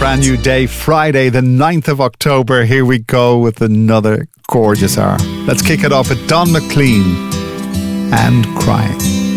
brand new day, Friday the 9th of October. Here we go with another gorgeous hour. Let's kick it off with Don McLean and Crying.